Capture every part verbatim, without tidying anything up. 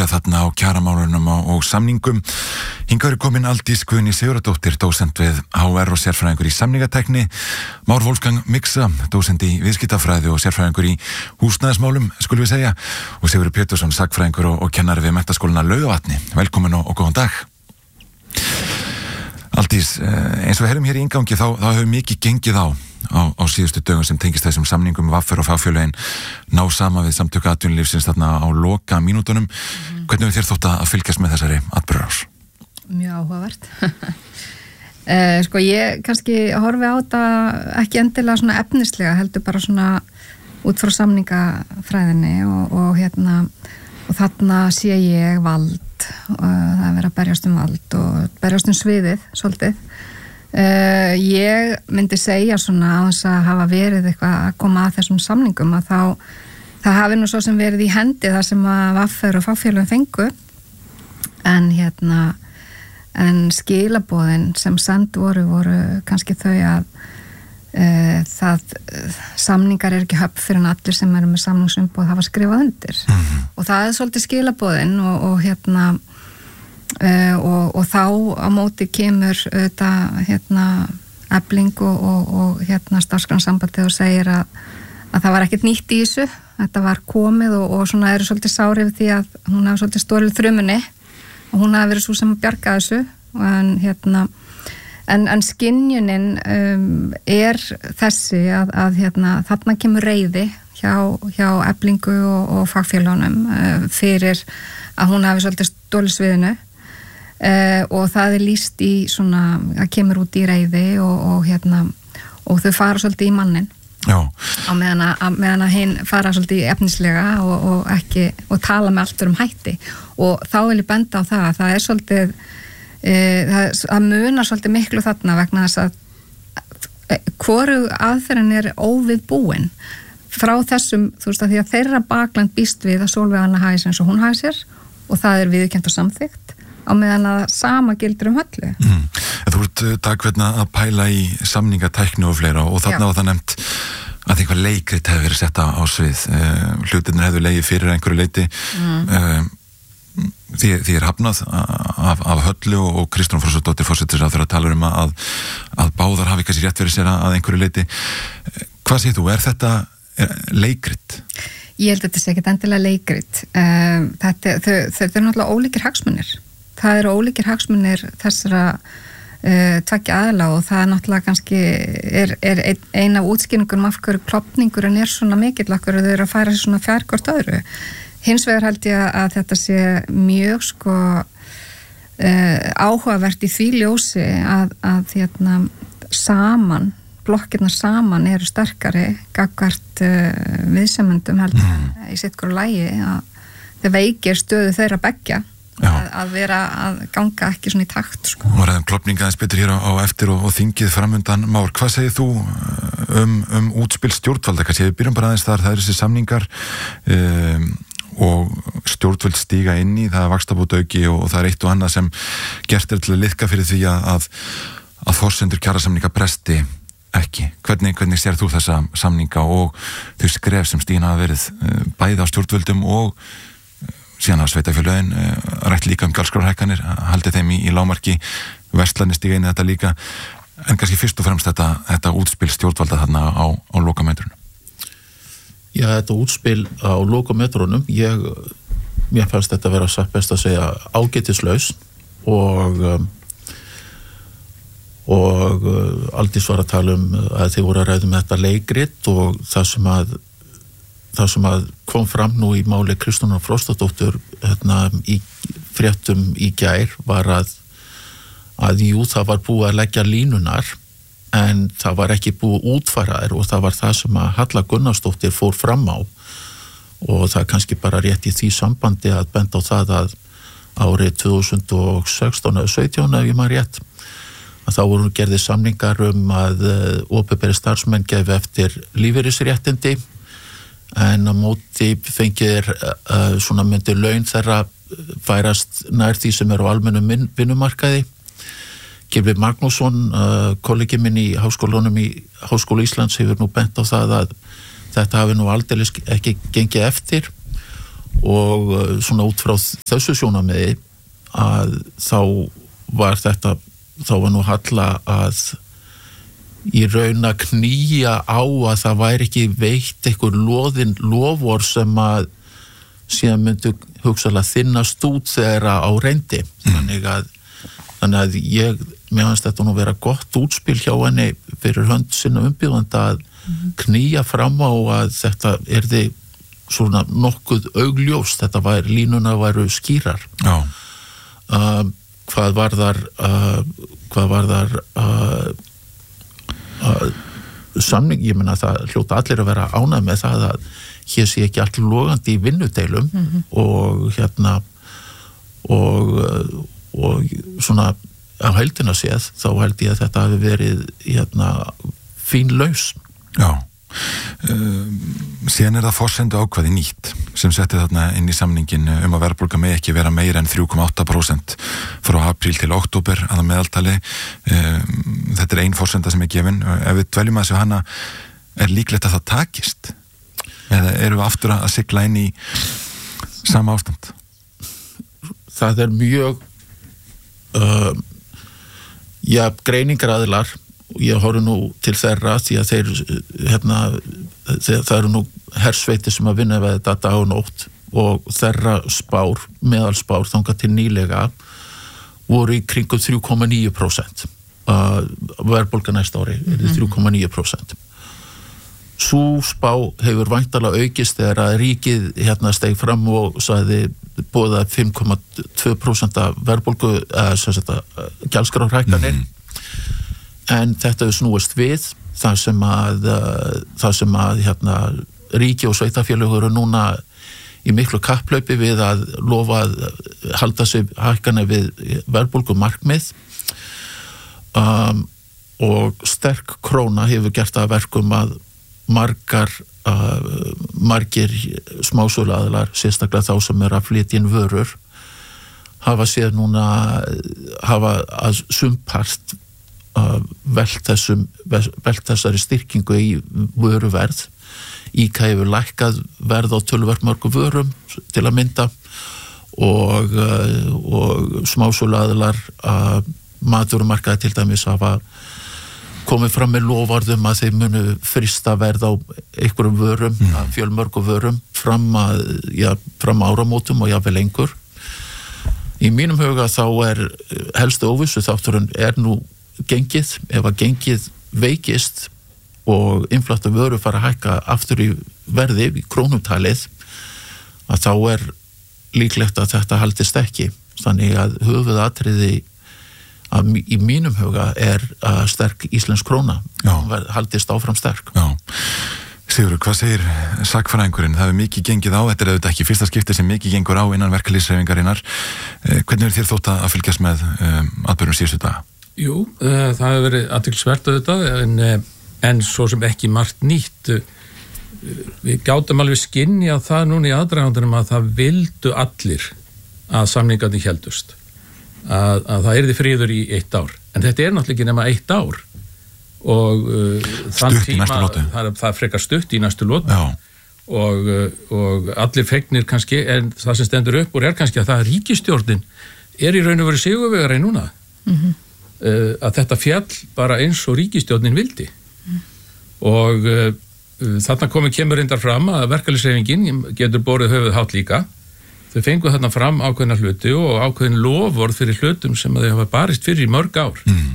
byrjað þarna á kjaramálunum og, og samningum. Hingað er komin Aldís Guðný Sigurðardóttir, dósent við H R og sérfræðingur í samningatekni, Már Wolfgang Mixa, dósent í viðskiptafræði og sérfræðingur í húsnæðismálum, skulum við segja, og Sigurður Pétursson, sakfræðingur og, og kennari við Menntaskólana Laugavatni. Velkomin og, og góðan dag. Aldís, eins og við heyrum hér í inngangi þá, þá hefur mikið gengið á, á á síðustu dögum sem tengist þessum samningum. V R og fagfélögin ná sama við Samtök atvinnulífsins þarna á loka mínútunum. Mm. Hvernig hefur þér þótt að fylgjast með þessari atburðarás? Mjög áhugavert. eh, sko ég kannski horfi á þetta ekki endilega svona efnislega, heldur bara svona út frá samningafræðinni og, og hérna og þarna sé ég vald og það er verið að berjast um vald og berjast um sviðið svolítið. Uh, ég myndi segja svona á þess að hafa verið eitthvað að koma að þessum samningum að þá það hafi nú svo sem verið í hendi það sem að V R og fagfélögin fengu en hérna en skilaboðin sem send voru voru kannski þau að uh, það samningar er ekki höfn fyrir en allir sem eru með samningsumboð hafa skrifað undir mm-hmm. og það er svolítið skilaboðin og, og hérna Uh, og, og þá á móti kemur þetta hérna Efling og, og, og hérna starfsgreinasambandið og segir að, að það var ekkert nýtt í þessu, þetta var komið og, og svona eru svolítið sárið við því að hún hafi svolítið stórið þrumunni og hún hafi verið svo sem að bjarga þessu en hérna en, en skynjunin um, er þessi að, að hérna þarna kemur reiði hjá, hjá Eflingu og, og fagfélögunum uh, fyrir að hún hafi svolítið stórið sviðinu. Uh, og það er lýst í svona að kemur út í reiði og, og hérna og þau fara svolítið í mannin Já. á meðan að, meðan að hinn fara svolítið efnislega og, og ekki og tala með allt um hætti og þá vil ég benda á það að það er svolítið uh, það, það munar svolítið miklu þarna vegna þess að uh, hvoru aðferðin er óviðbúin frá þessum, þú veist að því að þeirra bakland býst við að Sólveig Anna hagi sér eins og hún hagi sér og það er viðurkennt og samþykkt á meðan að sama gildur um höllu. Mm. Þú ert dagverna að pæla í samningatækni og fleira og þarna var það nefnt að eitthvað leikrit hefur verið setta á svið. Uh, hlutirnir hefur legið fyrir einhverju leiti. Mm. Uh, því, því er hafnað af, af höllu og Kristrún Frostadóttir forsætisráðherra talar um að, að báðar hafi kannski rétt verið sér að einhverju leiti. Uh, hvað segir þú? Er þetta er, leikrit? Ég held að þetta sé ekki endilega leikrit. Uh, þetta, þau, þau eru náttúrulega ólíkir hagsmunir. Það eru ólíkir hagsmunir þessara uh, tveggja aðila og það er náttúrulega kannski er, er ein, ein af útskýringunum af hverju klopningurinn er svona mikill okkur og þau eru að færa sér svona fjær hvort öðru. Hins vegar held ég að þetta sé mjög sko uh, áhugavert í því ljósi að, að hérna, saman, blokkirnar saman eru sterkari gagnvart uh, viðsemendum heldur mm. í sitt hverju lagi að þeir veikir stöðu þeirra beggja Að, að vera að ganga ekki svona í takt sko. Nú er það klopninga aðeins betur hér á, á eftir og, og þingið framundan. Már, hvað segir þú um, um útspil stjórnvalda? Kannski við byrjum bara aðeins þar, það er þessi samningar um, og stjórnvöld stíga inn í, það er vaxtabótauki og, og það er eitt og annað sem gert er til að liðka fyrir því að, að, að forsendur kjarasamninga bresti ekki. Hvernig, hvernig sér þú þessa samninga og þau skref sem stígin hafa verið bæði á stjórnvöldum og síðan að sveitafélögin uh, rætt líka um gjaldskrárhækkanir, haldið þeim í, í lágmarki, verslanir stíga inn í þetta líka, en kannski fyrst og fremst þetta, þetta útspil stjórnvalda þarna á, á lokametrunum. Já, þetta útspil á lokametrunum, ég, mér fannst þetta vera satt best að segja ágætislaus og um, og uh, Aldís var að tala um að þið voru að ræða um þetta leikrit og það sem að það sem að kom fram nú í máli Kristrúnar Frostadóttur hérna, í fréttum í gær var að, að jú, það var búið að leggja línunar en það var ekki búið útfæraðir og það var það sem að Halla Gunnarsdóttir fór fram á og það er kannski bara rétt í því sambandi að benda á það að árið tvö þúsund og sextán eða sautján ef ég maður rétt að þá voru gerðir samningar um að opinberir starfsmenn gefi eftir lífeyrisréttindi en á móti fengir uh, svona myndi laun þeirra færast nær því sem er á almennum vinnumarkaði. Gylfi Magnússon, uh, kollegi minn í háskólanum í Háskóla Íslands hefur nú bent á það að þetta hafi nú aldeilis ekki gengið eftir og svona út frá þessu sjónarmiði að þá var þetta, þá var nú halla að í raun að knýja á að það væri ekki veitt einhver loðin lofvor sem að síðan myndu hugsaðlega þinnast út þegar á reyndi. Mm. Þannig að, þannig að ég, mér finnst þetta nú vera gott útspil hjá henni fyrir hönd sinna umbjóðanda að mm. knýja fram á að þetta yrði svona nokkuð augljóst, þetta væri, línuna væru skýrar. Já. Uh, hvað var þar uh, hvað var þar uh, uh, samning, ég meina það hljóta allir að vera ánægð með það að hér sé ekki allt logandi í vinnudeilum mm-hmm. og hérna og, og svona á heildina séð, þá held ég að þetta hafi verið hérna fín laus. Já. Um, síðan er það forsendu ákvæði nýtt sem setti þarna inn í samningin um að verðbólga megi ekki vera meira en þrjú komma átta prósent frá apríl til október að meðaltali. Um, þetta er ein forsenda sem er gefin. Ef við dveljum að þessu hana, er líklegt að það takist? Eða eru við aftur að sigla inn í sama ástand? Það er mjög uh, já, greiningaraðilar og ég horfi nú til þeirra því að þeir, hérna, þeir, það eru nú hersveiti sem að vinna við þetta dag og nótt og þeirra spár, meðalspár þangað til nýlega voru í kringum þrjú komma níu prósent. Uh, verðbólga næsta ári er mm-hmm. þrjú komma níu prósent. Sú spá hefur væntanlega aukist þegar að ríkið hérna steig fram og sagði boða fimm komma tvö prósent verðbólgu, eða sem sagt gjaldskrárhækkanir. Mm-hmm. En þetta er snúist við það sem að, það sem að hérna, ríki og sveitafélög eru núna í miklu kapplaupi við að lofa að halda sig hækkana við verðbólgu markmið um, og sterk króna hefur gert að verkum að margar uh, margir smásöluaðilar, sérstaklega þá sem eru að flytja inn vörur hafa séð núna hafa að sumpart Uh, velt, þessum, velt þessari styrkingu í vöruverð. Íka hefur lækkað verð á töluvert mörgum vörum til að mynda og, uh, og smásöluaðilar uh, matvörumarkaði til dæmis hafa komið fram með loforðum að þeir munu frysta verð á einhverjum vörum, mm. fjölmörgum vörum fram, að, ja, fram áramótum og jafnvel lengur. Í mínum huga þá er helstu óvissu þátturinn er nú gengið, ef að gengið veikist og innflutta vöru fara að hækka aftur í verði í krónutalið að þá er líklegt að þetta haldist ekki. Þannig að höfuðatriði að í mínum huga er að sterk íslensk króna haldist áfram sterk. Já. Sigurður, hvað segir sakfræðingurinn? Það hefur mikið gengið á, þetta er auðvitað ekki fyrsta skipti sem mikið gengur á innan verkalýðshreyfingarinnar. Hvernig er þér þótt að fylgjast með um, atburðum síðustu daga? Jú, uh, það hefur verið athyglisvert auðvitað en, uh, en svo sem ekki margt nýtt. Uh, við gátum alveg skynja það núna í aðdragandunum að það vildu allir að samningarnir héldust. Að, að það yrði friður í eitt ár. En þetta er náttúrulega ekki nema eitt ár. Og uh, þann tíma, það er, það er frekar stutt í næstu lotu. Og, uh, og allir fegnir kannski, en það sem stendur upp úr er kannski að það ríkisstjórnin er í raun og veru sigurvegari núna. Mhm. Uh, að þetta fjall bara eins og ríkisstjórnin vildi mm. og uh, þarna komið kemur reyndar fram að verkalýðshreyfingin getur borið höfuð hátt líka. Þau fengu þarna fram ákveðna hluti og ákveðin lofvörð fyrir hlutum sem þau hafa barist fyrir í mörg ár mm.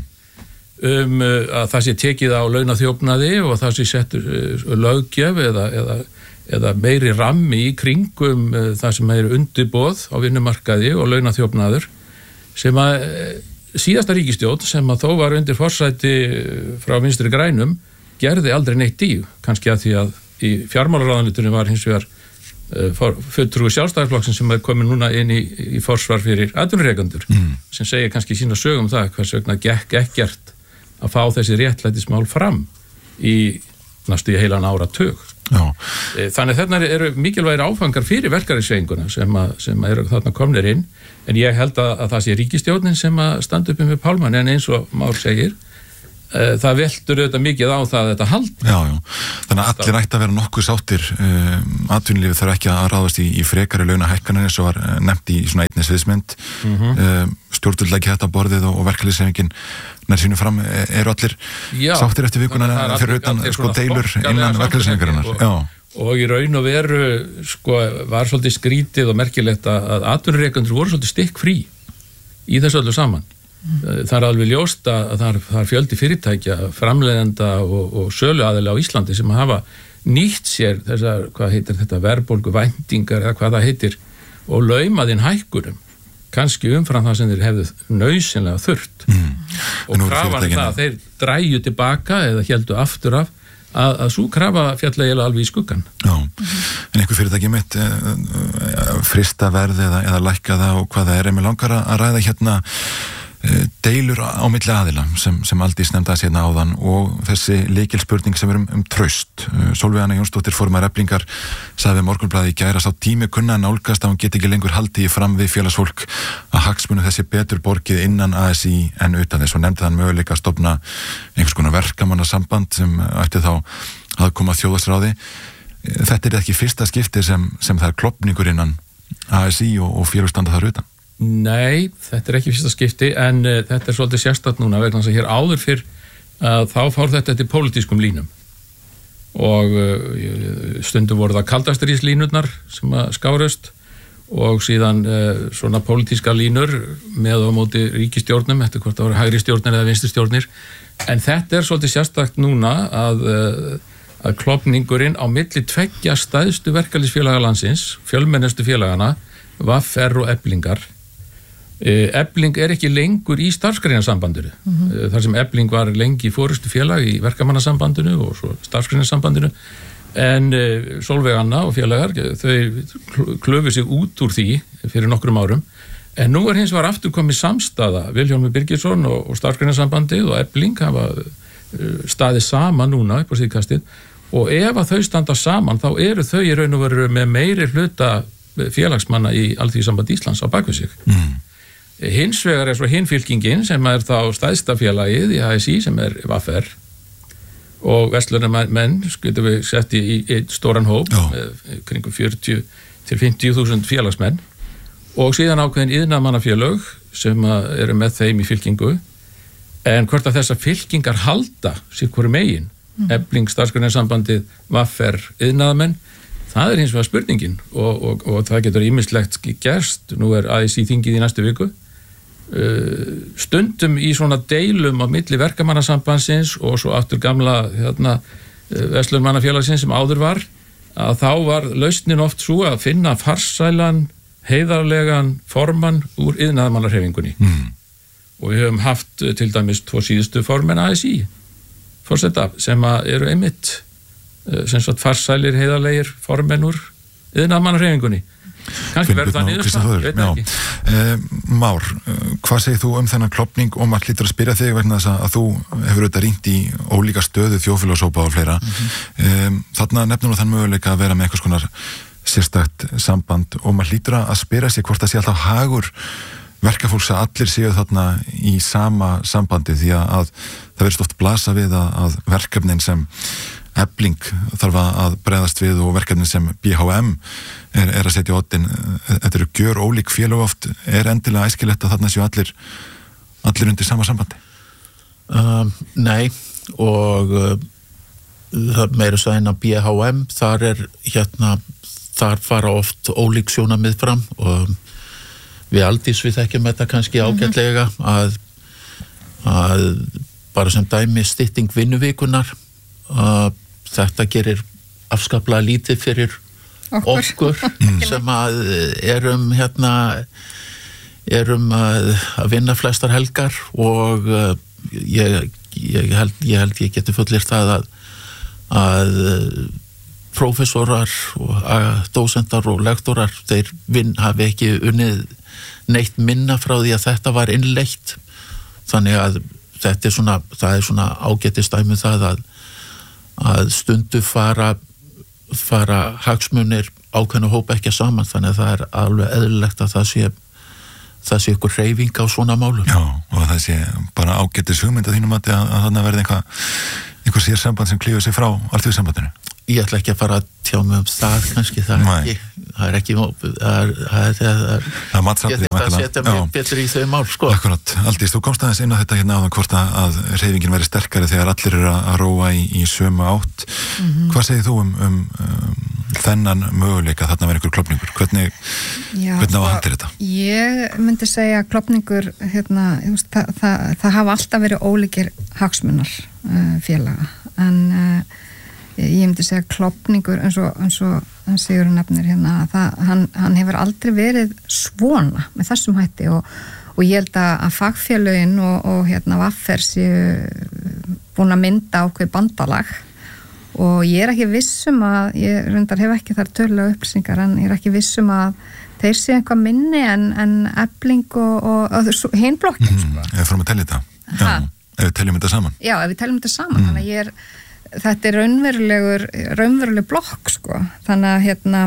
um uh, að það sé tekið á launaþjófnaði og það sé settur uh, löggjöf eða, eða, eða meiri rammi í kringum uh, það sem er undirboð á vinnumarkaði og launaþjófnaður sem að uh, síðasta ríkisstjórn sem að þó var undir forsæti frá Vinstri grænum gerði aldrei neitt í, kannski að því að í fjármálaráðuneytinu var hins vegar uh, fulltrúi Sjálfstæðisflokksins sem er komin núna inn í, í forsvar fyrir atvinnurekendur mm. sem segir kannski sína sögum það hvers vegna gekk ekkert að fá þessi réttlætismál fram í næstu í heilan áratug. Já. Þannig þarna eru mikilvægir áfangar fyrir verkalýðshreyfinguna sem, sem eru þarna komnir inn en ég held að, að það sé ríkisstjórnin sem að standa uppi með pálmann en eins og Már segir það veldur auðvitað mikið á það að þetta hald. Já, já, þannig að allir ætti að vera nokkuð sáttir. um, atvinnulífið þarf ekki að ráðast í, í frekari launahækkanir eins og var nefnt í svona einni sviðsmynd. mm-hmm. um, stjórnvöld leggja þetta á borðið og, og verkalýðshreyfingin nær sínu fram, eru allir já, sáttir eftir vikuna fyrir utan sko deilur innan verkalýðshreyfingarinnar. Já. Og í raun og veru sko var svolítið skrítið og merkilegt að, að atvinnurekendur voru svolítið stikkfrí í þessu öllu saman. Það er alveg ljóst að það er, það er fjöldi fyrirtækja, framleiðenda og, og söluaðila á Íslandi sem hafa nýtt sér þessar, hvað heitir þetta, verðbólgu væntingar eða hvað það heitir og laumaðinn hækkunum, kannski umfram það sem þeir hefðu nauðsynlega þurft. Mm. Og krafan það að þeir dræju tilbaka eða héldu aftur af að, að svo krafa fjallega alveg í skuggan. Já, en einhver fyrirtæki mitt uh, frista verð eða, eða lækka það og hvað það er, en mér langar að ræða hérna deilur á milli aðila sem, sem Aldís nefndaði sérna áðan og þessi lykilspurning sem er um, um traust. Sólveig Anna Jónsdóttir formaður Eflingar sagði við Morgunblaðið í gær að sá tími kunna að nálgast að hún get ekki lengur haldið fram við félagsfólk að hagsmunum þessi betur borgið innan A S í en utan þess og nefndi þann möguleika að stofna einhvers konar verkamannasamband sem ætti þá að koma þjóðhagsráði. Þetta er ekki fyrsta skipti sem, sem það er klofningur innan A S í og, og félagsstanda þar utan. Nei, þetta er ekki fyrsta skipti en uh, þetta er svolítið sérstætt núna vegna þess að hér áður fyrr uh, þá fór þetta til pólitískum línum og uh, stundum voru það kaldastriðslínurnar sem að skárust og síðan uh, svona pólitíska línur með á móti ríkistjórnum eftir hvort það voru hægri stjórnir eða vinstri stjórnir en þetta er svolítið sérstætt núna að, uh, að klofningurinn á milli tveggja stæðstu verkalýðsfélaga landsins, fjölmennustu félagana V R og Eflingar. Efling er ekki lengur í starfsgreinasambandinu. Mm-hmm. Þar sem Efling var lengi fórustu félag í verkamannasambandinu og svo starfsgreinasambandinu en Sólveig Anna og félagar þau klöfu sig út úr því fyrir nokkrum árum en nú er hins var aftur komið samstaða Vilhjálmur Birgisson og, og starfsgreinasambandið og Efling hafa staðið saman núna upp á síðkastið og ef að þau standa saman þá eru þau í raun og veru með meiri hluta félagsmanna í Alþýðusamband Íslands á bakvið sig. Mm. Hins vegar er svo hinn fylkingin sem er þá stæðsta félagið í A S í sem er V R og verslunarmenn getum við sett í, í einn stóran hóp með kringum fjörutíu til fimmtíu þúsund félagsmenn og síðan ákveðin iðnaðarmannafélög sem eru með þeim í fylkingu en hvort að þessar fylkingar halda sér hverju megin, mm. Efling, starfsgreinasambandið, V R, iðnaðarmenn það er hins vegar spurningin og, og, og það getur ýmislegt gerst, nú er A S í þingið í næstu viku stundum í svona deilum á milli verkamannasambandsins og svo aftur gamla hérna, verslunarmannafélagsins sem áður var að þá var lausnin oft svo að finna farsælan, heiðarlegan formann úr iðnaðarmannahreyfingunni mm. og við höfum haft til dæmis tvo síðustu formenn A S í forseta sem eru einmitt sem sagt farsælir, heiðarlegir formenn úr iðnaðarmannahreyfingunni. Kannski verður það niðurstaðan, veit ekki. Uh, Már, uh, hvað segir þú um þennan klofning og maður hlýtur að spyrja þig vegna þess að þú hefur auðvitað rýnt í ólíka stöðu þjóðfélagshópa og fleira. Mm-hmm. um, þarna nefnum við þann möguleika að vera með eitthvað skonar sérstakt samband og maður hlýtur að spyrja sig hvort það sé alltaf hagur verkafólks að allir séu þarna í sama sambandi því að það verðist oft blasa við að, að verkefnin sem Efling þarf að bregðast við og verkefnin sem B H M er, er að setja á oddinn. Þetta eru gjör ólík félög oft. Er endilega æskilegt að þarna séu allir, allir undir sama sambandi? Um, nei, og uh, það meira svo en að B H M, þar er hérna, þar fara oft ólík sjónarmið fram og við Aldís við þekkjum þetta kannski ágætlega að, að bara sem dæmi stytting vinnuvikunar að þetta gerir afskaplega lítið fyrir okkur, okkur sem að erum hérna erum að, að vinna flestar helgar og uh, ég, ég held ég held ég geti fullyrt það að að prófessorar og dósentar og lektorar þeir vinn hafi ekki unnið neitt minna frá því að þetta var innleitt þannig að þetta er svona það er svona ágætistæmi það að að stundu fara fara hagsmunir ákveðnu hópa ekki saman þannig að það er alveg eðlilegt að það sé það sé ykkur hreyfing á svona málum. Já, og það sé bara ágætis hugmynd að þínum að, að þannig verði einhvað einhver sér samband sem klífur sig frá alþjóðsambandinu. Ég ætla ekki að fara að tjá mig um það kannski, það er ekki, það er ekki, það er, það er, það er, það er matsatrið. Ég þetta setja mig betur í þau mál, sko. Akkurat, Aldís, þú komst aðeins inn á þetta hérna áðan hvort að hreyfingin veri sterkari þegar allir eru að róa í, í sömu átt. Mm-hmm. Hvað segir þú um, um, um þennan möguleika þarna verið ykkur klopningur? Hvernig, Já, hvernig á að handir þetta? Ég myndi segja að klopningur, hérna, það, það, það hafa alltaf verið ólíkir hagsmunar uh, félaga, en uh, ég myndi segja klopningur eins og, eins og Sigurður nefnir hérna, það, hann, hann hefur aldrei verið svona með þessum hætti og, og ég held að, að fagfélögin og, og hérna vaffer séu búin að mynda ákveð bandalag og ég er ekki vissum að, ég reyndar hef ekki þar tölulega upplýsingar en ég er ekki vissum að þeir séu eitthvað minni en, en Efling og, og, og hinn blokkin. Mm, sko. Ef við fórum að telja þetta. Já, ef við teljum þetta saman. Já, ef við teljum þetta saman, mm. þannig að ég er þetta er raunverulegur raunveruleg blokk sko þannig að hérna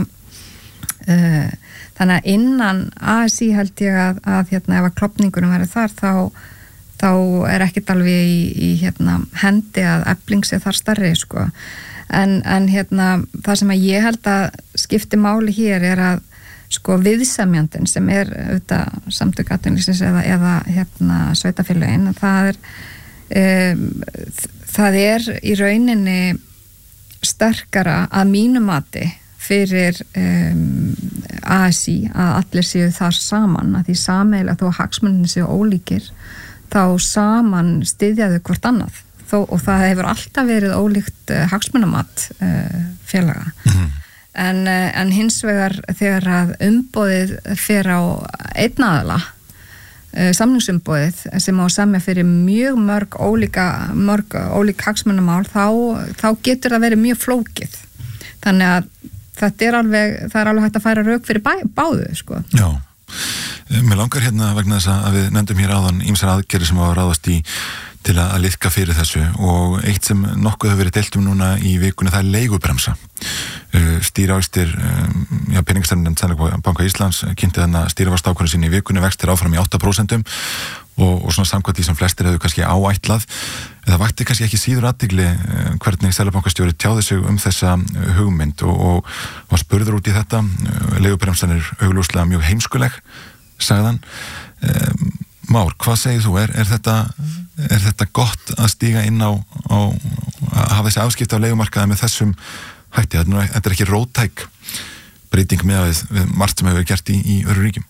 uh, þannig að innan A S I held ég að, að hérna ef að klopningunum verið þar þá, þá er ekkert alveg í, í hérna hendi að Efling sé þar stærri sko en, en hérna það sem að ég held að skipti máli hér er að sko viðsemjandinn sem er auðvitað samtök atvinnulífsins eða, eða hérna sveitafélögin það er um, það er í rauninni sterkara að mínu mati fyrir um, A S I að allir séu þar saman að því sameiginlega þó að hagsmunni séu ólíkir þá saman styðjaðu hvort annað þó, og það hefur alltaf verið ólíkt uh, hagsmunamat uh, félaga mm-hmm. en, uh, en hins vegar þegar að umboðið fer á einn aðila samningsumboðið sem á semja fyrir mjög mörg ólíka mörg ólík hagsmunamál þá, þá getur það verið mjög flókið þannig að þetta er alveg það er alveg hægt að færa rauk fyrir bæ, báðu sko. Já, mér langar hérna vegna þess að við nefndum hér áðan ýmsar aðgerðir sem hafa ráðast í til að liðka fyrir þessu og eitt sem nokkuð hefur verið deilt um núna í vikunni það er leigubremsa uh, stýrivextir um, já, peningastefnunefnd Seðlabanka Íslands kynnti þennan stýrivaxtaákvörðun sinni í vikunni vextir áfram í átta prósent og, og svona samkvæmt því sem flestir hefur kannski áætlað það vakti kannski ekki síður athygli uh, hvernig Seðlabankastjóri tjáði sig um þessa uh, hugmynd og, og, og spurður út í þetta uh, leigubremsan er augljóslega mjög heimskuleg sagðan um, Már, hvað segir þú? Er, er, þetta, er þetta gott að stíga inn á, á að hafa þessi afskipti á leigumarkaði með þessum hætti? Þetta er ekki róttæk breyting með við, við margt sem hefur gert í, í öðru ríkjum?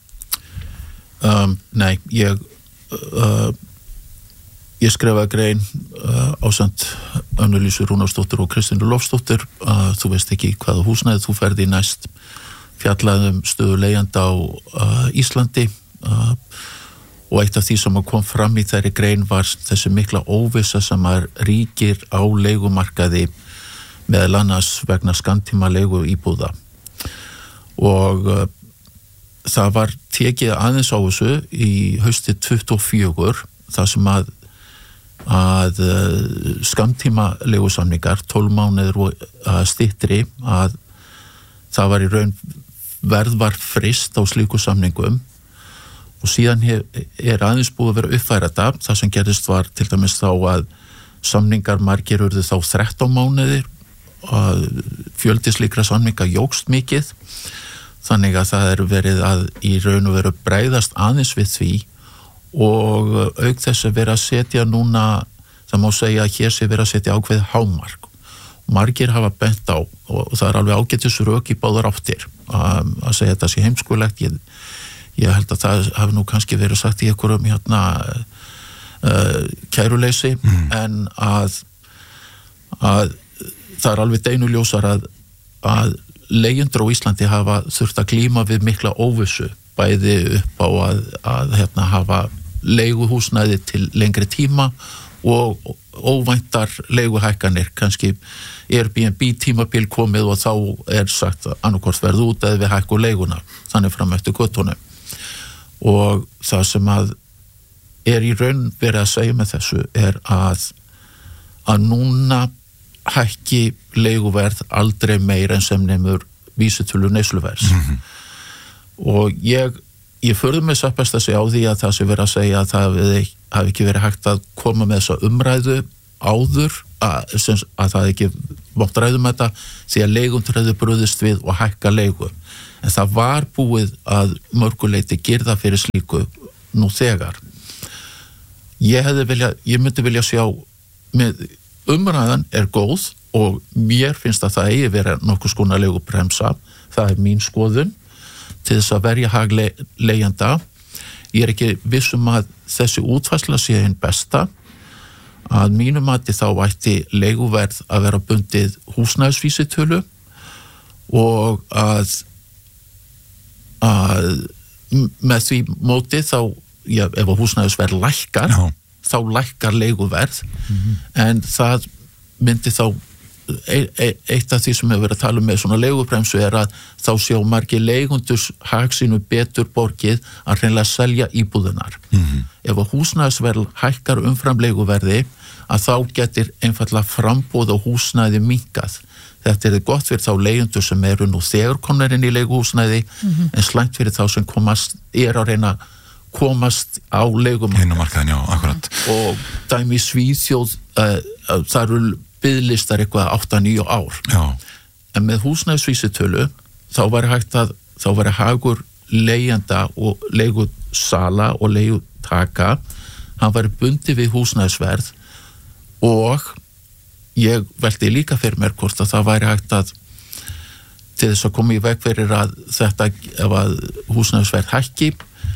Um, nei, ég uh, ég skrifaði grein uh, ásamt Önnu Lísu Rúnarsdóttur og Kristínu Lofsdóttur uh, þú veist ekki hvaða húsnæði þú ferði næst fjallaðum stöðu leigjanda á uh, Íslandi uh, og eitt af því sem kom fram í þeirri grein var þessi mikla óvissa sem að ríkir á leigumarkaði meðal annars vegna skammtíma leigu íbúða og uh, það var tekið aðeins á þessu í hausti tuttugu og fjögur þar sem að, að uh, skammtíma leigusamningar tólf mánuðir og uh, styttri að það var í raun verð var frist á slíku samningum og síðan hef, er aðeins búið að vera uppfæra þetta. Það sem gerðist var til dæmis þá að samningar margir urðu þá þrettán mánuðir og fjöldi slíkra samninga jókst mikið þannig að það er verið að í raun og veru bregðast aðeins við því og auk þess að vera að setja núna, það má segja að hér sé vera að setja ákveð hámark. Margir hafa bent á og það er alveg ágætis rök í báðar áttir að, að segja þetta sé heimskulegt. Ég Ég held að það hafi nú kannski verið sagt í einhverjum hérna uh, kæruleysi mm. en að, að það er alveg deinuljósar að, að leigjendur á Íslandi hafa þurft að glíma við mikla óvissu bæði upp á að, að hérna, hafa leiguhúsnæði til lengri tíma og óvæntar leiguhækkanir, kannski Airbnb tímabil komið og þá er sagt annarkvort verð út eða við hækku leiguna, þannig fram eftir göttunum. Og það sem að er í raun verið að segja með þessu er að að núna hækki leiguverð aldrei meira en sem nemur vísitölu neysluverðs. Mm-hmm. Og ég ég förði mig satt best að segja á því að það sé verið að segja að það hafi ekki verið hægt að koma með þessa umræðu áður að, sem, að það ekki mátt ræðum þetta því að leigundur hefðu brugðist við og hækka leigu. En það var búið að mörguleiti girða fyrir slíku nú þegar. Ég hefði vilja, ég myndi vilja sjá með umræðan er góð og mér finnst að það eigi vera nokkuð skona leigubremsa, það er mín skoðun til þess að verja hag le, leigjanda. Ég er ekki vissum að þessi útfærsla sé hinn besta, að mínum mati þá ætti leiguverð að vera bundið húsnæðisvísitölu og að, að með því móti þá, já, ef húsnæðisverð lækkar, já. Þá lækkar leiguverð, mm-hmm. en það myndi þá e, e, eitt af því sem hefur verið að tala um með svona leigubremsu er að þá sjá margir leigundurs hag sínu betur borgið að hreinlega selja íbúðunar. Mm-hmm. Ef að húsnæðisverð hækkar umfram leiguverði að þá getur einfallega frambúð á húsnæði minnkað. Þetta er gott fyrir þá leigundur sem eru nú þegar komnir inn í leiguhúsnæði, mm-hmm. en slæmt fyrir þá sem komast, er að reyna komast á leigum. Inn á markaðin, já, akkurat. Og dæmi Svíþjóð, uh, uh, það eru biðlistar eitthvað átta til níu ár. Já. En með húsnæðisvísitölu, þá var hægt að, þá var hagur leigjanda og leigusala og leigutaka, hann var bundið við húsnæðisverð og ég velti líka fyrir mér hvort að það væri hægt að til þess að koma í veg fyrir að þetta, ef að húsnæðisverð hækki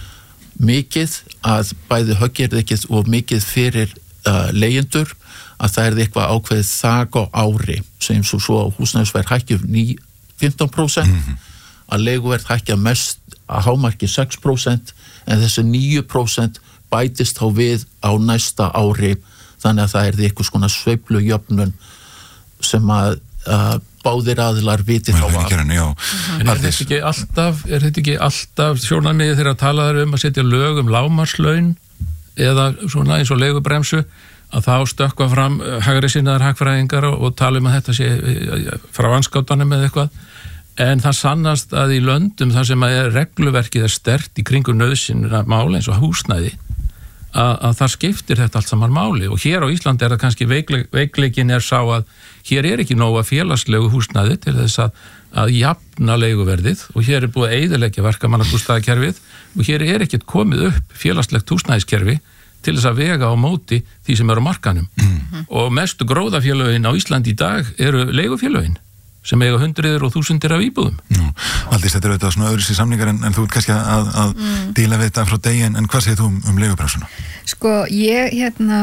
mikið, að bæði höggirði ekki og mikið fyrir uh, leigjendur, að það er eitthvað ákveðið þak á ári sem svo svo húsnæðisverð hækki fimmtán prósent, mm-hmm. að leiguverð hækki mest að hámarki sex prósent, en þessi níu prósent bætist þá við á næsta ári, þannig að það er eitthvað svona sveiflujöfnun sem að uh, báðir aðilar viti þá að. En er þetta ekki alltaf, er þetta ekki alltaf sjónarmiðið þegar að tala þar um að setja lög um lágmarkslaun eða svona eins og leigubremsu, að þá stökkva fram hægri sinnaðar hagfræðingar og, og tala um að þetta sé frá anskátanum eða eitthvað, en það sannast að í löndum þar sem að regluverkið er sterkt í kringum nauðsynna máli eins og húsnæði, að, að það skiptir þetta allt saman máli, og hér á Íslandi er það kannski veikleik, veikleikin er sá að hér er ekki nóga félagslegu húsnæði til þess að, að jafna leiguverðið, og hér er búið að eyðileggja verkamannabústaðakerfið og hér er ekkert komið upp félagslegt húsnæðiskerfi til þess að vega á móti því sem eru á markanum. Mm-hmm. Og mestu gróðafélögin á Íslandi í dag eru leigufélögin sem eiga hundriður og þúsundir af íbúðum. Nú, Valdís, þetta eru auðvitað svona öðruvísi samningar en, en þú ert kannski að, að mm. díla við þetta frá degi, en, en hvað segir þú um, um leigubremsuna? Sko, ég, hérna,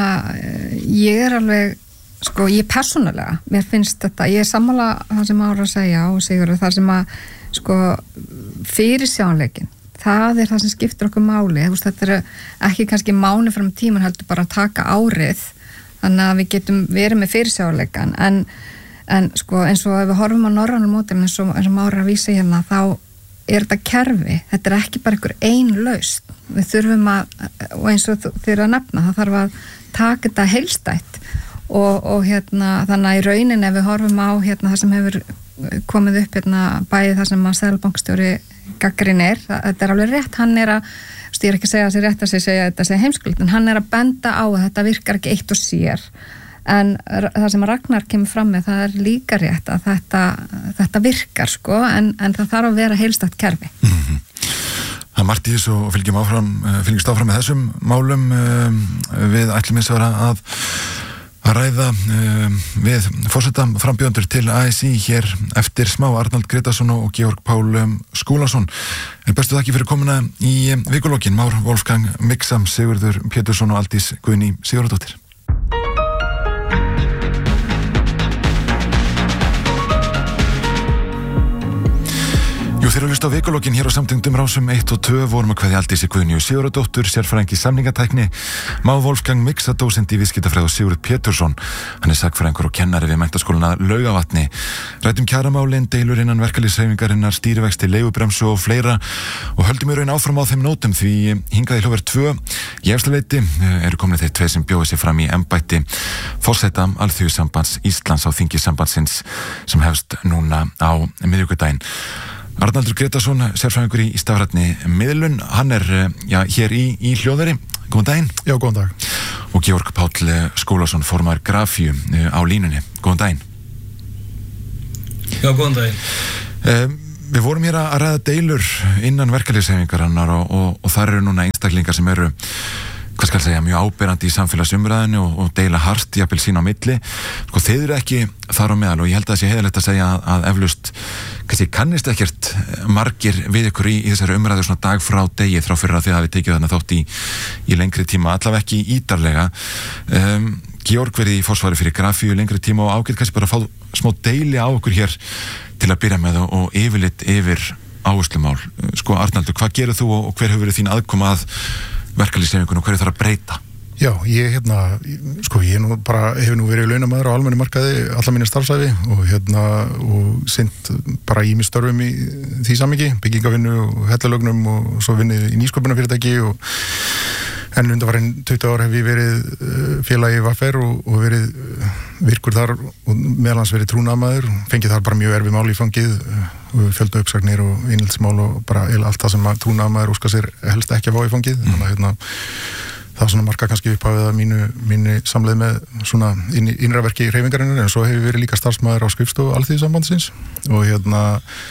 ég er alveg, sko, ég persónulega, mér finnst þetta, ég er sammála það sem Ára að segja og Sigurður, það sem að, sko, fyrirsjáanleikin, það er það sem skiptir okkur máli, þú veist, þetta er ekki kannski mánu fram tíman, heldur bara að taka árið, þannig að við getum verið með fyrirsjáanleikan, en En sko eins og ef við horfum á norrænum módelin eins og, eins og Mára að vísa hérna, þá er þetta kerfi, þetta er ekki bara einhver ein lausn. Við þurfum að, og eins og þeir að nefna, það þarf að taka þetta heilstætt og, og hérna þannig að í raunin ef við horfum á hérna það sem hefur komið upp hérna bæði það sem að seðlabankastjóri gagnrýnir, þetta er alveg rétt, hann er að, ég er ekki að segja að sér rétt að segja þetta sé heimskult, en hann er að benda á að þetta virkar ekki eitt og sér. En það sem Ragnar kemur fram með, það er líka rétt að þetta, þetta virkar sko, en, en það þarf að vera heilstætt kerfi. Mm-hmm. Það er margt í þessu og fylgjum áfram, fylgjumst áfram með þessum málum. Við ætlum eins og að, að ræða við forseta frambjóðendur til A S I hér eftir smá, Arnald Gretarsson og Georg Pál Skúlason. En bestu þakki fyrir komuna í vikulokkin, Már Wolfgang Miksam, Sigurður Pétursson og Aldís Guðný Sigurðardóttir. Jú, þeir eru að hlusta á vikulokkin hér á samtengdum rásum eitt og tvö, vorum að kveðja Aldísi Guðnýju Sigurðardóttur, sérfræðing í samningatækni, Má Wolfgang Miksa, dósent í viðskiptafræði og Sigurð Pétursson, hann er sagnfræðingur og kennari við menntaskólana Laugavatni. Ræddum kjaramálin, deilur innan verkalýðshreyfingarinnar, stýrivexti, leigubremsu og fleira og höldum í raun áfram á þeim nótum því hingað í hljóver tvö í efstaleiti eru komin þeir tveir sem bjóðu sig fram í embætti forseta Alþýðusambands Íslands á þingi sambandsins sem hefst núna á miðvikudaginn. Arnaldur Gretarsson, sérfræðingur í stafrænni miðlun, hann er já, hér í, í hljóðveri. Góðan daginn. Já, góðan dag. Og Georg Páll Skúlason, formaður Grafíu á línunni. Góðan daginn. Já, góðan daginn. Um, við vorum hér að ræða deilur innan verkalýðshreyfingarinnar og, og, og þar eru núna einstaklingar sem eru hvað skal segja, mjög áberandi í samfélagsumræðinu og, og deila hart jafnvel sín á milli. Sko, þeir eru ekki þar á meðal og ég held að það sé heiðalegt að segja að, að eflaust, kannski kannist ekkert margir við ykkur í, í þessari umræðu svona dag frá degi þrá fyrir að þið hafi tekið þarna þátt í, í lengri tíma, allavega ekki ítarlega. Um, Georg verið í forsvari fyrir Grafíu lengri tíma og ágætt kannski bara að fá smá deili á okkur hér til að byrja með og, og yfirlit yfir áherslumál. Sko, Arnaldur, hvað gerir þú og, og hver hefur verið þín aðkoma að verkalýðshreyfingunni og hverju þarf að breyta? Já, ég hérna, sko, ég nú bara hefur nú verið launamaður á almennu markaði alla mínu starfsæfi og hérna og sinnt bara í mig störfum í því samhengi, byggingavinnu og hellalögnum og svo vinnið í nýsköpunarfyrirtæki og en undanfarin tuttugu ár hef ég verið félagi V R og, og verið virkur þar og meðal hans verið trúnaðarmaður, fengið þar bara mjög erfið mál í fangið og fjölda uppsagnir og eineltismál og bara allt það sem að trúnaðarmaður óskar sér helst ekki að fá í fangið, mm. þannig að hérna það svona marka kannski upp á við að mínu, mínu samleið með svona inn, innraverki hreyfingarinnar, en svo hefur verið líka starfsmaður á skrifstofu Alþýðusambandsins og hérna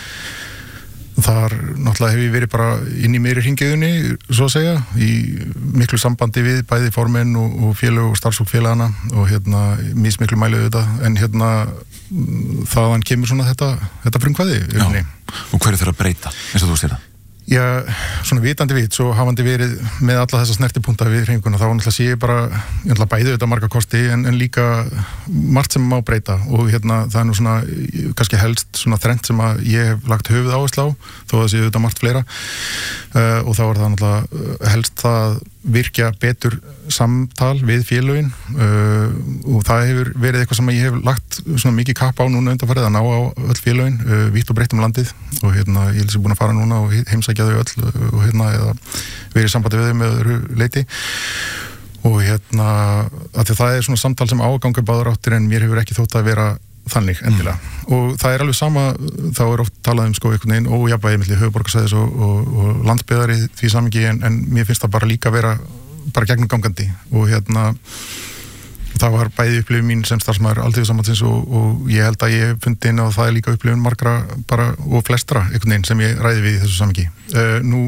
þar náttúrulega hefur verið bara inn í meiri hringiðunni, svo að segja, í miklu sambandi við bæði formenn og, og félög og starfsfólk félagana og hérna mismiklu mæliðu þetta, en hérna þaðan kemur svona þetta, þetta frumkvæði. Já, og hverju þarf að breyta, eins og þú sér það? Já, svona vitandi vit, svo hafandi verið með alla þessa snertipunta við hreyfinguna, þá náttúrulega sé ég bara, ég náttúrulega bæði þetta marga kosti, en, en líka margt sem má breyta og hérna það er nú svona, kannski helst svona þrennt sem að ég hef lagt höfuð áherslu á, þó að það sé þetta margt fleira uh, og þá er það náttúrulega helst það virkja betur samtal við félögin uh, og það hefur verið eitthvað sem ég hef lagt svona mikið kapp á núna undanfarið að ná á öll félögin, uh, vítt og breytt um landið og hérna ég er búin að fara núna og heimsækja þau öll og hérna eða verið sambandi við þau með öðru leiti og hérna að því að það er svona samtal sem áganga báður áttir en mér hefur ekki þótt að vera þannig endilega mm. og það er alveg sama, þá er oft talað um sko einhvern veginn ójafnvægi milli höfuðborgarsvæðis og, og, og landsbyggðar í því samhengi en, en mér finnst það bara líka vera bara gegnumgangandi og hérna það var bæði upplifun mín sem starfsmaður Alþýðusambandsins og, og ég held að ég fundi inn og það er líka upplifun margra bara og flestra einhvern veginn sem ég ræði við í þessu samhengi. Uh, nú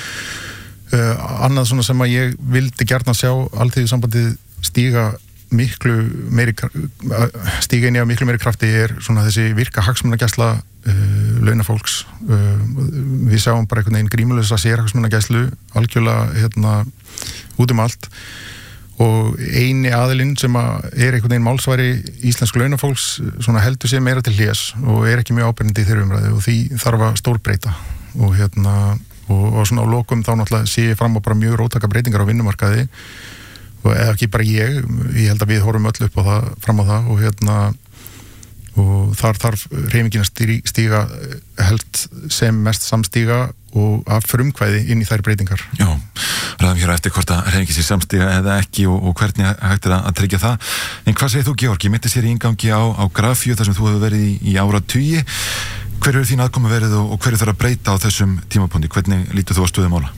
uh, annað svona sem að ég vildi gjarnan sjá Alþýðusambandið stíga miklu meiri stíga inn í að miklu meiri krafti er svona þessi virka hagsmunagæsla uh, launafólks uh, við sjáum bara einhvern veginn grímulösa sérhagsmunagæslu algjörlega hérna út um allt og eini aðilinn sem að er einhvern veginn málsværi íslensku launafólks svona heldur sér meira til hlés og er ekki mjög ábyrgandi í þeirri umræðu og því þarf að stórbreyta og hérna og, og svona á lokum þá náttúrulega sé ég fram á bara mjög róttæka breytingar á vinnumarkaði og eða ekki bara ég, ég held að við horfum öll upp á það, fram á það og hérna og þar þarf hreyfingin að stíga held sem mest samstíga og af frumkvæði inn í þær breytingar. Já, ræðum hér eftir hvort að hreyfingin sé samstíga eða ekki og, og hvernig hægt er að tryggja það. En hvað segir þú, Georg? Ég myndi sér í ingangi á, á Grafíu þar sem þú hefur verið í, í áratugi. Hver eru þín aðkoma verið og, og hverju þarf að breyta á þessum tímapunkti? Hvernig lítur þú á stöðu mála?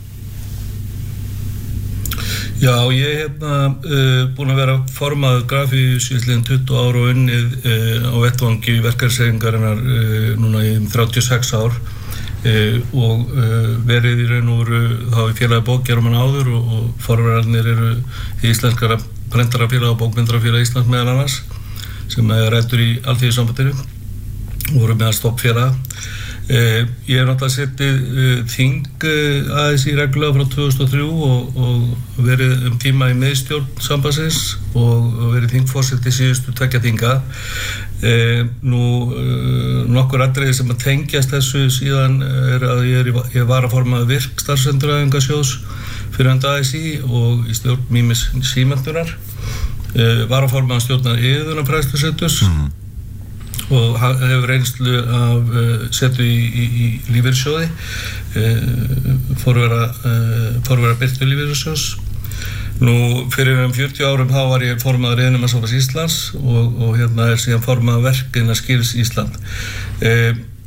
Já, ég hef hérna uh, búin að vera formaður Grafíu síðastliðin tuttugu ár og unnið uh, á vettvangi verkalýðshreyfingarinnar uh, núna í þrjátíu og sex ár uh, og uh, verið í raun og veru þá í félagi bókjarumann áður og, og forverðarnir eru í íslenskara prentarafélag og bókmyndarafélag Íslands meðal annars sem er ræddur í Alþýðusambandinu og voru meðal stoppfélag. Uh, ég hef náttúrulega setið uh, þing uh, aðeins í reglulega frá tvö þúsund og þrjú og, og verið um tíma í miðstjórn sambandsins og, og verið þingforseti síðustu tveggja þinga. Uh, nú uh, nokkur atriði sem að tengjast þessu síðan er að ég, er í, ég var að formaður virk starfsendurhæfingarsjóðs fyrir hönd A S I og í stjórn Mímis símenntunar, uh, var að formaður stjórnar Iðunarfræðsluseturs mm. og hefur reynslu af uh, setu í, í, í lífeyrissjóði uh, forvera uh, forvera Birtu lífeyrissjóðs. Nú fyrir um fjörutíu árum þá var ég formaður Iðnaðarmannasambands Íslands og, og hérna er síðan formaður verkefna Skils Ísland. Uh,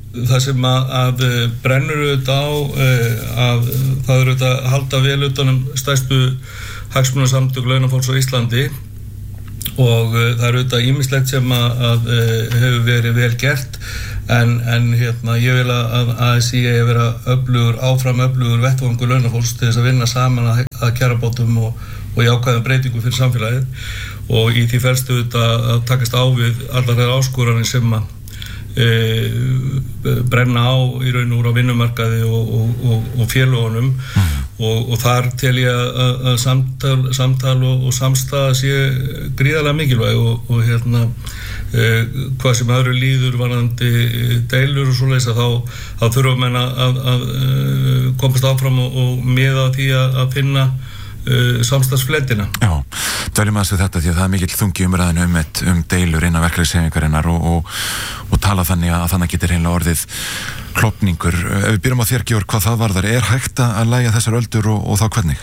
það sem að, að brennur auðvitað á að það eru auðvitað að halda vel utanum stærstu hagsmunasamtök launafólks á Íslandi og það eru auðvitað ýmislegt sem að, að hefur verið vel gert en, en hérna ég vil að A S í eigi að vera öflugur, áfram öflugur vettvangur launafólks til þess að vinna saman að, að kjarabótum og, og jákvæðum breytingum fyrir samfélagið og í því felst auðvitað að takast á við allar þær áskoranir sem að e, brenna á í raun og úr á vinnumarkaði og, og, og, og félagunum mm. og, og þar tel ég að, að samtal, samtal og, og samstaða sé gríðarlega mikilvæg og, og hérna e, hvað sem öðru líður varðandi deilur og svoleiðis að þá, þá þurfum menn að, að, að komast áfram og, og miða því að, að finna Uh, samstagsfletina. Já, dælum aðeins við þetta því að það er mikill þungi umræðinu um, um deilur innan verkalýðshreyfingarinnar og, og, og tala þannig að þannig getur heila orðið klofningur. Ef við byrjum á þér, Georg, hvað það varðar, er hægt að lægja þessar öldur og, og þá hvernig?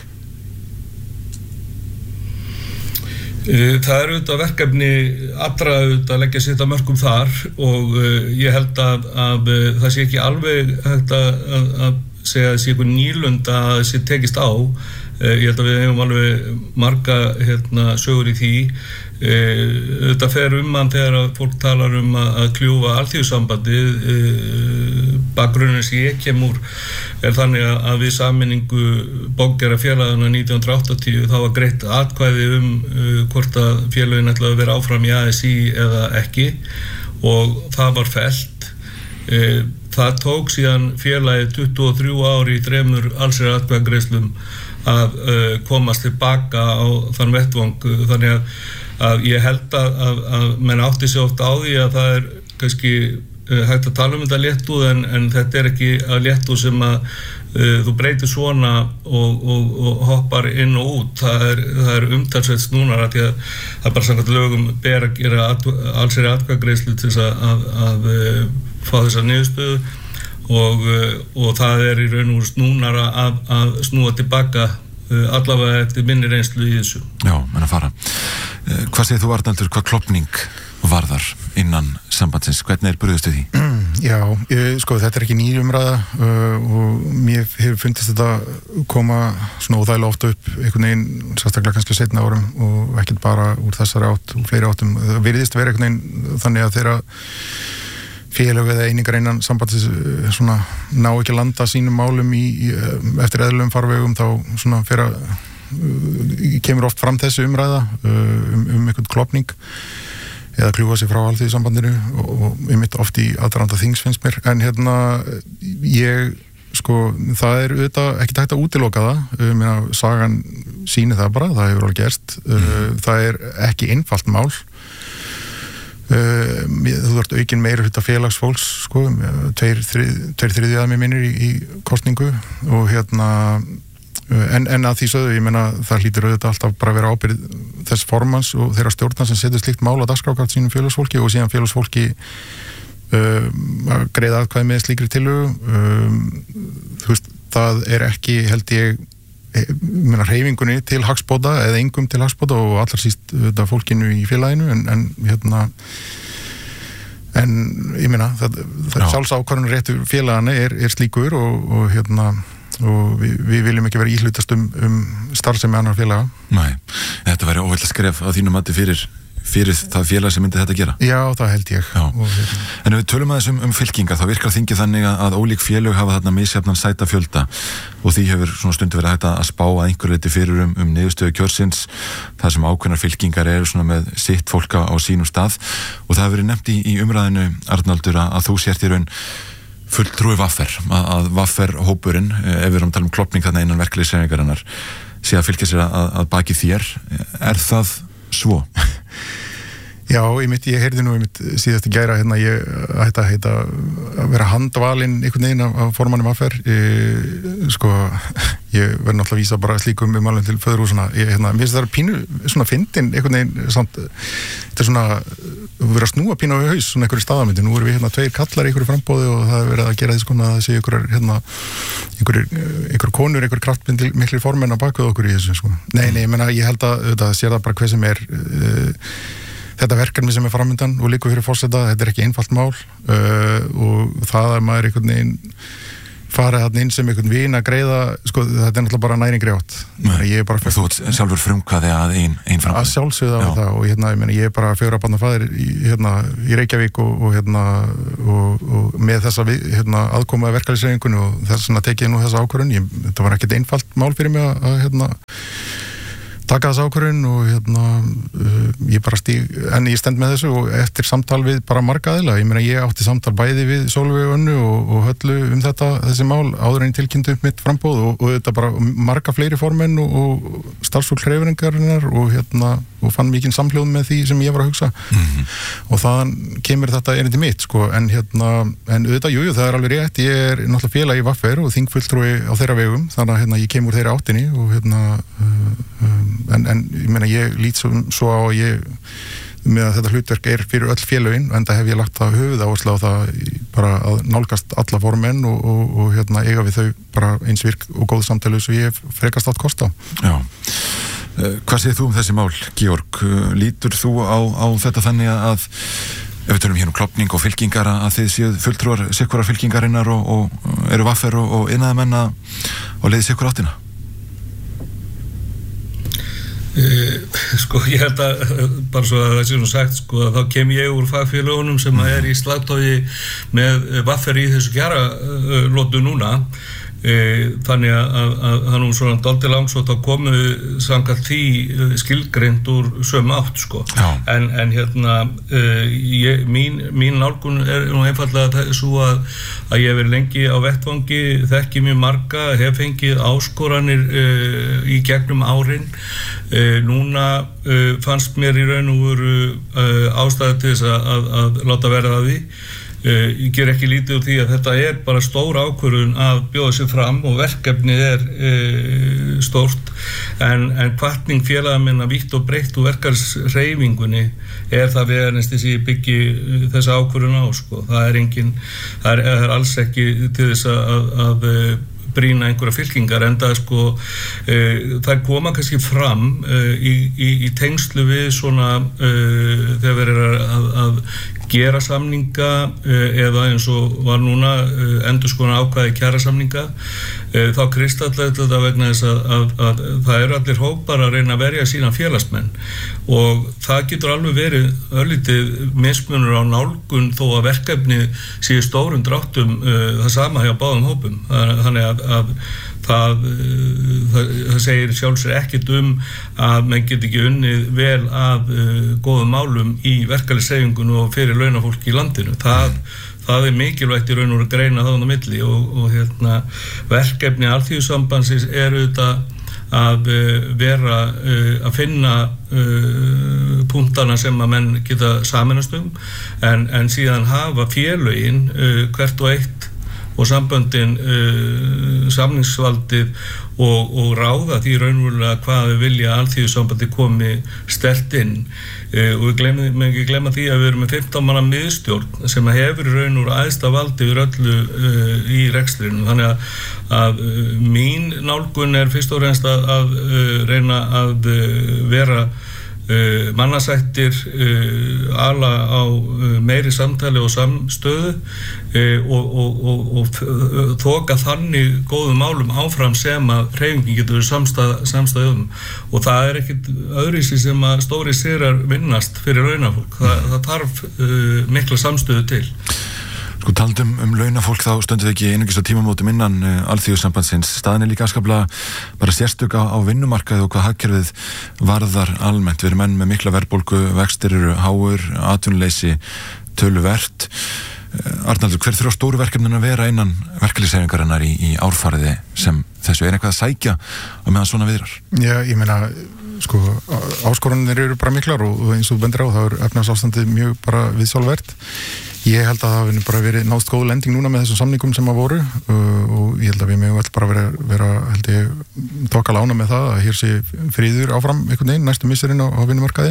Það er auðvitað verkefni allra auðvitað að leggja sitt að mörkum þar og uh, ég held að, að uh, það sé ekki alveg hægt að, að, að segja að það sé eitthvað nýlund að það sé tekist á. Ég held að við hefum alveg marga hérna, sögur í því. Þetta fer um mann þegar að fólk talar um að, að kljúfa alþýðusambandið. Bakgrunninn sem ég kem úr er þannig að við sameiningu bókgerðarfélagana nítján hundruð áttatíu þá var greitt atkvæði um uh, hvort að félagin ætlaði að vera áfram í A S í eða ekki og það var fellt. Uh, það tók síðan félagið tuttugu og þrjú ár í þremur allsherjar atkvæðagreiðslum að uh, komast tilbaka á þann vettvang þannig að, að ég held að, að, að menn átti sig oft á því að það er kannski uh, hægt að tala um þetta léttúð en, en þetta er ekki að léttúð sem að uh, þú breytir svona og, og, og hoppar inn og út það er, það er umtalsveit snúnar að því að það er bara samkvæmt lögum ber að gera allsherjar atkvæðagreiðslu til þess að, að, að uh, fá þessa niðurstöðu Og, og það er í raun og snúnara að, að snúa tilbaka uh, allavega eftir minni reynslu í þessu. Já, menn að fara. Uh, hvað segir þú, Arnaldur, hvað klofning varðar innan sambandsins? Hvernig er brugðist við því? Já, ég, sko, þetta er ekki ný umræða uh, og mér hefur fundist þetta koma svona óþægilega oft upp einhvern veginn, sérstaklega kannski seinna árum og ekkert bara úr þessari átt og fleiri áttum. Það virðist vera einhvern veginn þannig að þeirra félag eða einingar innan sambandsins svona ná ekki að landa sínum málum í, í, eftir eðlum farvegum þá svona fyrir að kemur oft fram þessu umræða um, um einhvern klofning eða kljúfa sig frá alþýðusambandinu og, og ég mitt oft í aðdraganda þings finnst mér en hérna ég sko það er auðvitað ekki hægt að útiloka það um, sagan sýnir það bara, það hefur alveg gerst mm. það er ekki einfalt mál Uh, þú ert aukin meira hluta félagsfólks sko, tveir, þrið, tveir þriðið að mér minnir í, í kostningu og hérna uh, en, en að því sögðu, ég menna það hlýtur auðvitað alltaf bara að vera ábyrgð þess formans og þeirra stjórnar sem setur slikt mál á dagskrákart sínum félagsfólki og síðan félagsfólki uh, að greiða atkvæði með slíkri tillögu um, þú veist, það er ekki held ég Meina, hreyfingunni til hagsbóta eða engum til hagsbóta og allar síst þetta, fólkinu í félaginu en, en hérna en ég meina það, það sjálfsákvarðan réttur félagana er, er slíkur og, og hérna og við, við viljum ekki vera íhlutast um, um starfsemi annar félaga. Nei, þetta væri óvægt að skref á þínum mati fyrir fyrir það félag sem myndi þetta gera. Já, það held ég. Og, hérna. En ef við tölum aðeins um, um fylkingar, þá virkar þingið þannig að, að ólík félög hafa þarna misjafnan sæta fjölda og því hefur svona stundu verið hægt að spá að einhver leiti fyrir um, um niðurstöðu kjörsins, það sem ákveðnar fylkingar eru svona með sitt fólka á sínum stað og það hefur verið nefnt í, í umræðinu, Arnaldur, að, að þú sért í raun fulltrúi V R, að, að V R hópurinn, ef við erum að tala um klofning þarna innan verkalýðshreyfingarinnar, sé að fylgja sér að, að baki þér, er það svo? Já, ég mitt, ég heyrði nú ég mitt síðast í gæra hérna, ég ætti að heita að vera handvalinn einhvern veginn af, af formannum V R ég, sko, ég verði náttúrulega að vísa bara slíkum um alveg til föðurhúsuna ég, hérna, mér finnst það pínu, svona fyndin einhvern veginn, samt, þetta er svona verið að snúa pínu á haus, svona einhverju staðamyndi nú erum við hérna tveir kallar í einhverju frambóði og það er verið að gera þess konar að það sé einhverjar hérna, einhverjar konur, einhverjar kraftmynd miklir formenn á bakvið okkur í þessu, sko. Nei, nei, ég menna, ég held að þetta sér það bara hver sem er uh, þetta verkefni sem er framöndan og líka fyrir forseta, þetta er ekki einfalt mál uh, og það að maður einhvern veginn farið þarna inn sem einhvern vin að greiða, sko, þetta er náttúrulega bara næringri átt. Ég er bara og þú ert sjálfur frumkvæði að ein, ein framkvæmd. Að sjálfsögða á það og hérna, ég meina, ég er bara fjögurra barna faðir í, hérna, í Reykjavík og, og hérna, og, og með þessa, hérna, aðkoma að verkalýðshreyfingunni og þess vegna tekið nú þessa ákvörðun. Ég, þetta var ekkert einfalt mál fyrir mig að, að hérna, taka þess ákvörðun og hérna, uh, ég bara stíg, en ég stend með þessu og eftir samtal við bara marga aðila, ég meina ég átti samtal bæði við Sólveigu Önnu og, og Höllu um þetta, þessi mál, áður en tilkynntu upp mitt framboð og, og þetta bara marga fleiri formenn og, og starfsfólk hreyfingarinnar og hérna, og fann mikinn samhljóð með því sem ég var að hugsa mm-hmm. og þaðan kemur þetta erindi mitt, sko, en hérna, en auðvitað, jújú, það er alveg rétt, ég er náttúrulega félagi í V R og þingfulltrúi á þeirra vegum, þannig að hérna, ég kem úr þeirra áttinni og hérna, um, En, en ég meina ég lít svo, svo á að ég með að þetta hlutverk er fyrir öll félögin en það hef ég lagt það höfuð áherslu á það bara að nálgast alla formenn og, og, og hérna eiga við þau bara eins virk og góð samtali sem ég hef frekast átt kosta. Já. Uh, hvað segir þú um þessi mál, Georg? Uh, lítur þú á, á þetta þannig að ef við tölum hér um klopning og fylkingar að þið séu fulltrúar sikkurar fylkingarinnar og, og eru V R og, og iðnaðarmenn og leiði sikkur áttina? Uh, sko ég held að bara svo að það sé nú sagt sko að þá kem ég úr fagfélögunum sem að er í slagtogi með V R í þessu kjara uh, lótu núna uh, þannig að það nú svona dálítið langsótt að komu samkvæmt því uh, skilgreind úr sömu átt sko en, en hérna uh, ég, mín, mín nálgun er nú einfallega svo að, að ég verið lengi á vettvangi, þekki mjög marga, hef fengið áskoranir uh, í gegnum árin Uh, núna uh, fannst mér í raun og veru uh, ástæði til þess að, að, að láta verða að því uh, ég ger ekki lítið úr því að þetta er bara stór ákvörðun að bjóða sig fram og verkefnið er uh, stórt en, en hvatning félaga minna vítt og breytt og verkarshreyfingunni er það veganesti sem ég byggi uh, þessa ákvörðun á sko. það er engin, það er, það er alls ekki til þess að, að, að brýna einhverja fylkingar en það sko uh, þær koma kannski fram uh, í, í, í tengslu við svona uh, þegar verið að, að gera samninga uh, eða eins og var núna uh, endur skona ákvæði kjara samninga uh, þá kristallar þetta vegna þess að, að, að það eru allir hópar að reyna að verja sína félagsmenn og það getur alveg verið örlítið mismunur á nálgun þó að verkefni séu stórum dráttum uh, það sama hjá báðum hópum þannig að að það, það, það segir sjálfsög ekkert um að menn get ekki unnið vel að uh, góðum málum í verkalýðshreyfingunni og fyrir launafólki í landinu. Það, það er mikilvægt í raun og veru að greina það á milli og, og hérna, verkefni Alþýðusambandsins er auðvitað að uh, vera uh, að finna uh, punktana sem að menn geta saminast um en, en síðan hafa félögin uh, hvert og eitt og samböndin uh, samningsvaldið og, og ráða því raunverulega hvað við vilja Alþýðusambandi komi sterkt inn uh, og við glemum ekki glemma því að við erum með fimmtán manna miðstjórn sem hefur raun og æðsta valdi yfir öllu uh, í rekstrinu þannig að, að uh, mín nálgun er fyrst og fremst að, að uh, reyna að uh, vera Uh, mannasættir uh, ala á uh, meiri samtali og samstöðu uh, og, og, og, og uh, þoka þannig góðum málum áfram sem að hreyfingin getur verið samstað, samstæðum og það er ekkit öðruvísi sem að stóri sigrar vinnast fyrir launafólk það, það þarf uh, mikla samstöðu til. Sko taldum um launafólk þá stöndið ekki einungis á tímamótum innan uh, Alþýðusambandsins. Staðan er líka skaplega bara sérstök á, á vinnumarkaði og hvað hagkerfið varðar almennt. Við erum menn með mikla verðbólgu, vextir eru háur, atvinnuleysi töluvert. Uh, Arnaldur, hver þurfa stóru verkefnin að vera innan verkalýðshreyfingarinnar í, í árfariði sem þessu? Er eitthvað að sækja á meðan svona viðrar? Já, ég meina sko, áskorunir eru bara miklar og eins og bendir á, það er efnahagsástandið mjög bara viðsjálfvert. Ég held að það hefur bara verið nást góð lending núna með þessum samningum sem að voru uh, og ég held að við mögum alltaf bara vera, vera held ég, tóka lána með það að hér sé friður áfram einhvern veginn næstu misserinn á, á vinnumarkaði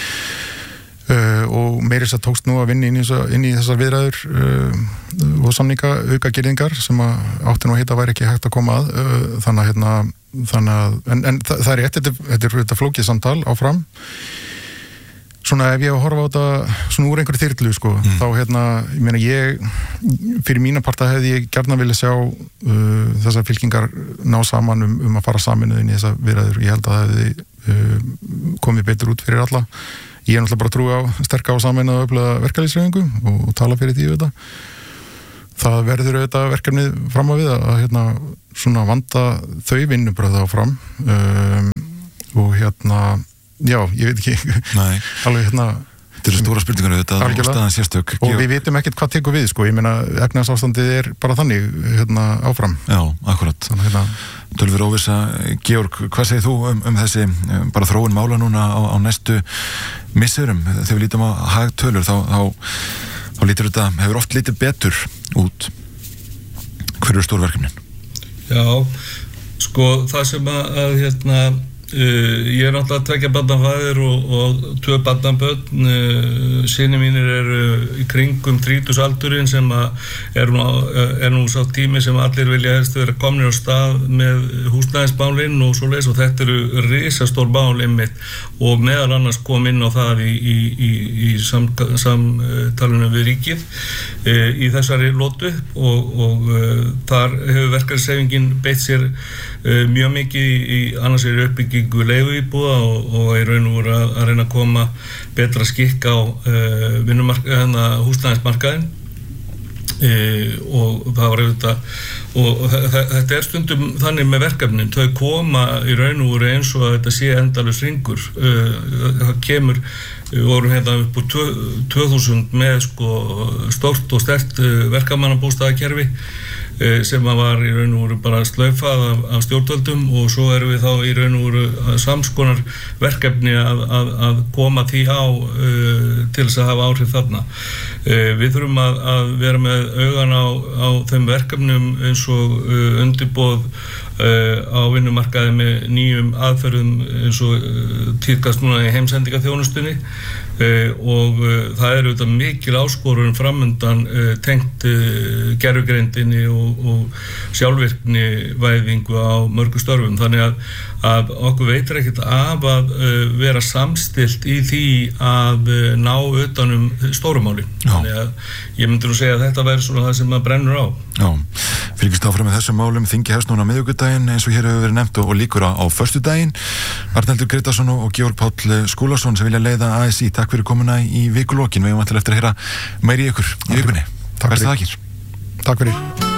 uh, og meirins að tókst nú að vinna inn í, inn í þessar viðræður uh, og samninga auka girðingar sem að átti nú að heita væri ekki hægt að koma að uh, þannig að hérna, þannig að, en, en það, það er rétt, þetta, þetta er þetta flókið samtal áfram svona ef ég horfa á þetta svona úr einhverju þyrlu sko, mm. þá hérna, ég meina ég fyrir mína parta hefði ég gjarnan vilja sjá uh, þessar fylkingar ná saman um, um að fara saminuð inn í þessa viðræður. Ég held að það hefði uh, komið betur út fyrir alla. Ég er náttúrulega bara að trúa á sterka og saminuð og öfluga verkalýðshreyfingu og, og tala fyrir því þetta. Það verður auðvitað verkefnið fram á við að hérna svona vanda þau vinnubröð áfram um, og hérna já, ég veit ekki alveg hérna þetta eru stóra spurningar auðvitað og staðan sérstök og við vitum ekkert hvað tekur við sko, ég meina efnahagsástandið er bara þannig hérna áfram. Já, akkurat þannig hérna tölvur óvissa. Georg, hvað segir þú um, um þessi um, bara þróun mála núna á, á næstu missurum þegar við lítum á hagtölur þá, þá, þá lítur þetta, hefur oft litið betur út. Hver eru stórverkefnin? Já, sko það sem að, að hérna Uh, ég er náttúrulega tveggja barnafæðir og, og tvö barnabörn. uh, Syni mínir eru í kringum þrítugsaldurinn sem að er nú, er nú sá tími sem allir vilja helst vera komnir á stað með húsnæðismálin og svo leys og þetta eru risastór mál einmitt og meðal annars kom inn á það í, í, í, í samtalinu við ríkið uh, í þessari lotu og, og uh, þar hefur verkalýðshreyfingin beitt sér uh, mjög mikið í, í annars er uppbyggingu leiguíbúða og, og í raun og voru að, að reyna að koma betra skikk á uh, vinnumarkaðin, húsnæðismarkaðin uh, og það var auðvitað og þetta er stundum þannig með verkefnin, þau koma í raun og voru eins og að þetta sé endalaus hringur. uh, það kemur við vorum hérna upp á tvö þúsund með sko stórt og sterkt uh, verkamannabústaðakerfi sem að var í raun og voru bara slaufað af, af stjórnvöldum og svo erum við þá í raun og voru samskonar verkefni að, að, að koma því á uh, til þess að hafa áhrif þarna. Uh, við þurfum að, að vera með augan á, á þeim verkefnum eins og uh, undirboð uh, á vinnumarkaði með nýjum aðferðum eins og uh, tíðkast núna í heimsendingaþjónustunni. Uh, og uh, það er auðvitað mikil áskorun framundan uh, tengt uh, gervigreindinni og, og sjálfvirkni væðingu á mörgu störfum þannig að, að okkur veitir ekkert af að uh, vera samstilt í því að uh, ná utanum stórumáli. Þannig að ég myndi nú segja að þetta væri svona það sem maður brennur á. Já, fylgist áfram með þessum málum. Þingi hefst núna á miðvikudaginn eins og hér hefur verið nefnt og, og líkur á, á föstudaginn. Arnaldur Grétarsson og Georg Páll Skúlason sem vilja leiða A S í. Takk fyrir komuna í vikulókin. Við höfum alltaf eftir að heyra meiri ykkur í vikunni. Takk fyrir. Takk fyrir. Takk fyrir.